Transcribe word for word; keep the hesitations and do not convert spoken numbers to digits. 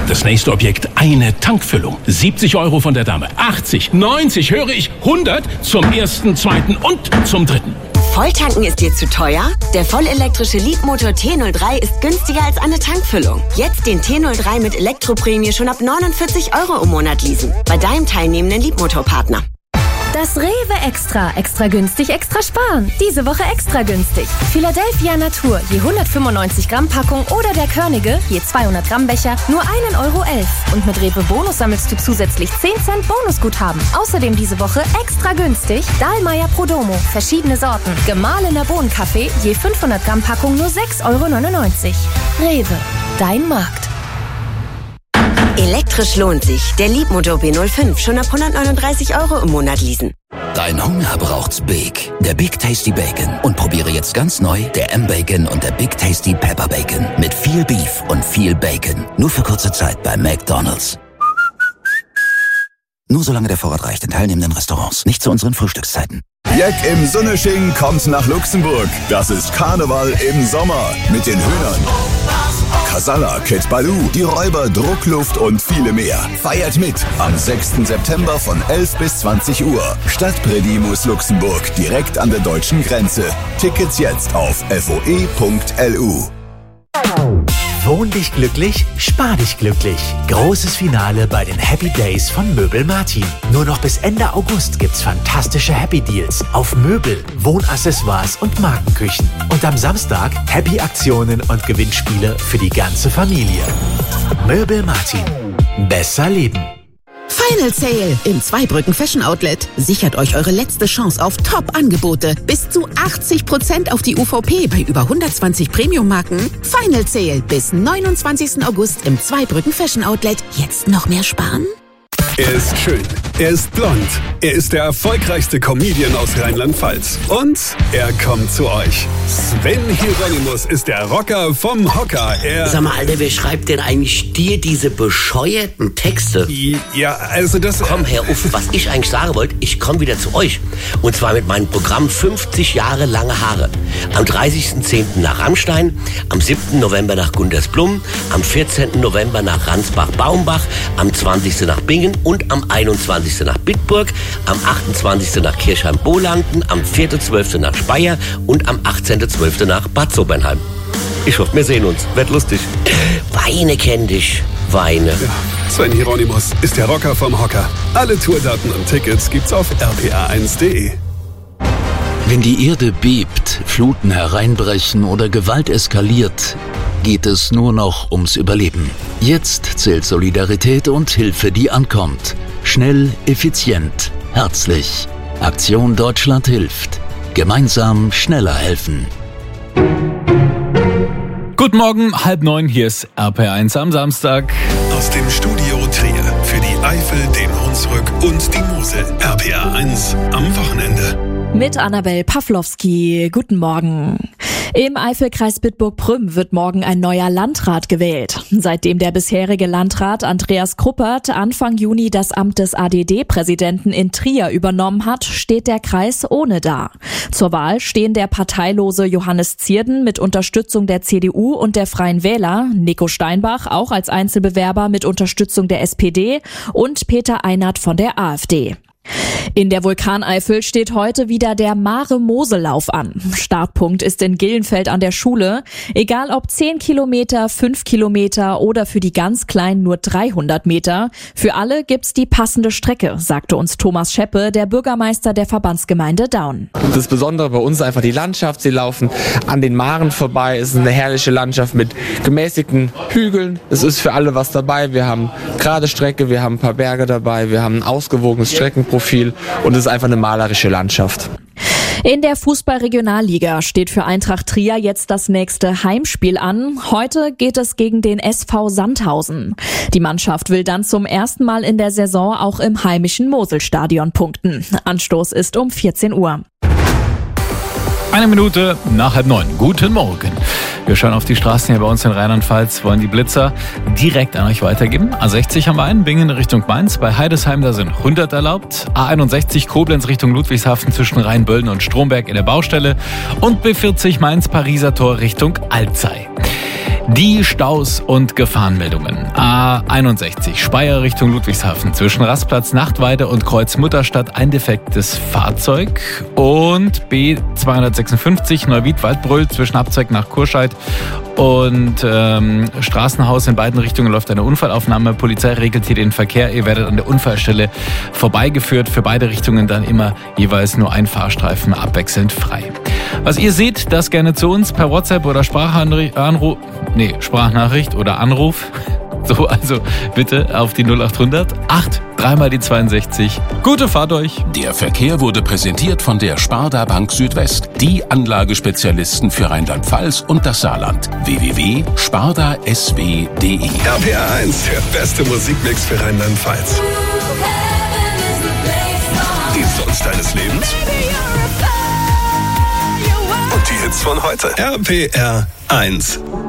Das nächste Objekt, eine Tankfüllung. siebzig Euro von der Dame. achtzig, neunzig, höre ich, hundert zum ersten, zweiten und zum dritten. Volltanken ist dir zu teuer? Der vollelektrische Leapmotor T null drei ist günstiger als eine Tankfüllung. Jetzt den T null drei mit Elektroprämie schon ab neunundvierzig Euro im Monat leasen. Bei deinem teilnehmenden Leapmotor-Partner. Das Rewe Extra. Extra günstig, extra sparen. Diese Woche extra günstig. Philadelphia Natur, je hundertfünfundneunzig Gramm Packung oder der Körnige, je zweihundert Gramm Becher, nur ein Euro elf. Und mit Rewe Bonus sammelst du zusätzlich zehn Cent Bonusguthaben. Außerdem diese Woche extra günstig Dahlmeier Prodomo, verschiedene Sorten. Gemahlener Bohnenkaffee, je fünfhundert Gramm Packung nur sechs Euro neunundneunzig. Rewe, dein Markt. Elektrisch lohnt sich. Der Leapmotor B null fünf schon ab hundertneununddreißig Euro im Monat leasen. Dein Hunger braucht's Big. Der Big Tasty Bacon. Und probiere jetzt ganz neu der M-Bacon und der Big Tasty Pepper Bacon. Mit viel Beef und viel Bacon. Nur für kurze Zeit bei McDonald's. Nur solange der Vorrat reicht in teilnehmenden Restaurants. Nicht zu unseren Frühstückszeiten. Jack im Sonnesching kommt nach Luxemburg. Das ist Karneval im Sommer mit den Hühnern. Casalla, Kid Baloo, die Räuber, Druckluft und viele mehr. Feiert mit am sechsten September von elf bis zwanzig Uhr. Stadt Predimus Luxemburg, direkt an der deutschen Grenze. Tickets jetzt auf f o e punkt l u. Wohn dich glücklich, spar dich glücklich. Großes Finale bei den Happy Days von Möbel Martin. Nur noch bis Ende August gibt's fantastische Happy Deals auf Möbel, Wohnaccessoires und Markenküchen. Und am Samstag Happy Aktionen und Gewinnspiele für die ganze Familie. Möbel Martin. Besser leben. Final Sale im Zweibrücken Fashion Outlet. Sichert euch eure letzte Chance auf Top-Angebote. Bis zu achtzig Prozent auf die U V P bei über hundertzwanzig Premium-Marken. Final Sale bis neunundzwanzigsten August im Zweibrücken Fashion Outlet. Jetzt noch mehr sparen? Er ist schön, er ist blond, er ist der erfolgreichste Comedian aus Rheinland-Pfalz. Und er kommt zu euch. Sven Hieronymus ist der Rocker vom Hocker. Er Sag mal, Alter, wer schreibt denn eigentlich dir diese bescheuerten Texte? Ja, also das... Komm, Herr Uff, was ich eigentlich sagen wollte, ich komme wieder zu euch. Und zwar mit meinem Programm fünfzig Jahre lange Haare. Am dreißigsten zehnten nach Rammstein, am siebten November nach Gundersblum, am vierzehnten November nach Ransbach-Baumbach, am zwanzigsten nach Bingen und am einundzwanzigsten nach Bitburg, am achtundzwanzigsten nach Kirchheim-Bolanden, am vierten zwölften nach Speyer und am achtzehnten zwölften nach Bad Sobernheim. Ich hoffe, wir sehen uns. Wird lustig. Weine kenn dich. Weine. Ja, Sven Hieronymus ist der Rocker vom Hocker. Alle Tourdaten und Tickets gibt's auf r p a eins punkt d e. Wenn die Erde bebt, Fluten hereinbrechen oder Gewalt eskaliert, geht es nur noch ums Überleben. Jetzt zählt Solidarität und Hilfe, die ankommt. Schnell, effizient, herzlich. Aktion Deutschland hilft. Gemeinsam schneller helfen. Guten Morgen, halb neun, hier ist R P eins am Samstag. Aus dem Studio Trier für die Eifel, den Hunsrück und die Mosel. R P A eins am Wochenende. Mit Annabel Pawlowski. Guten Morgen. Im Eifelkreis Bitburg-Prüm wird morgen ein neuer Landrat gewählt. Seitdem der bisherige Landrat Andreas Kruppert Anfang Juni das Amt des A D D-Präsidenten in Trier übernommen hat, steht der Kreis ohne da. Zur Wahl stehen der parteilose Johannes Zierden mit Unterstützung der C D U und der Freien Wähler, Nico Steinbach auch als Einzelbewerber mit Unterstützung der S P D und Peter Einert von der AfD. In der Vulkaneifel steht heute wieder der Mare-Mosel-Lauf an. Startpunkt ist in Gillenfeld an der Schule. Egal ob zehn Kilometer, fünf Kilometer oder für die ganz Kleinen nur dreihundert Meter. Für alle gibt's die passende Strecke, sagte uns Thomas Scheppe, der Bürgermeister der Verbandsgemeinde Daun. Das Besondere bei uns ist einfach die Landschaft. Sie laufen an den Maren vorbei. Es ist eine herrliche Landschaft mit gemäßigten Hügeln. Es ist für alle was dabei. Wir haben gerade Strecke, wir haben ein paar Berge dabei, wir haben ein ausgewogenes Streckenprofil. Und es ist einfach eine malerische Landschaft. In der Fußball-Regionalliga steht für Eintracht Trier jetzt das nächste Heimspiel an. Heute geht es gegen den S V Sandhausen. Die Mannschaft will dann zum ersten Mal in der Saison auch im heimischen Moselstadion punkten. Anstoß ist um vierzehn Uhr. Eine Minute nach halb neun. Guten Morgen. Wir schauen auf die Straßen hier bei uns in Rheinland-Pfalz, wollen die Blitzer direkt an euch weitergeben. A sechzig haben wir einen, Bingen Richtung Mainz. Bei Heidesheim, da sind hundert erlaubt. A einundsechzig Koblenz Richtung Ludwigshafen zwischen Rheinböllen und Stromberg in der Baustelle. Und B vierzig Mainz Pariser Tor Richtung Alzey. Die Staus und Gefahrenmeldungen. A einundsechzig, Speyer Richtung Ludwigshafen. Zwischen Rastplatz Nachtweide und Kreuz Mutterstadt ein defektes Fahrzeug. Und B zweihundertsechsundfünfzig, Neuwied-Waldbröl zwischen Abzweig nach Kurscheid und ähm, Straßenhaus. In beiden Richtungen läuft eine Unfallaufnahme. Polizei regelt hier den Verkehr. Ihr werdet an der Unfallstelle vorbeigeführt. Für beide Richtungen dann immer jeweils nur ein Fahrstreifen abwechselnd frei. Was ihr seht, das gerne zu uns per WhatsApp oder Sprachanruf, nee, Sprachnachricht oder Anruf. So, also bitte auf die null acht hundert acht, dreimal die zweiundsechzig. Gute Fahrt euch. Der Verkehr wurde präsentiert von der Sparda Bank Südwest, die Anlagespezialisten für Rheinland-Pfalz und das Saarland. w w w punkt sparda s w punkt d e R P R eins, der beste Musikmix für Rheinland-Pfalz. Die Songs deines Lebens und die Hits von heute. R P R eins.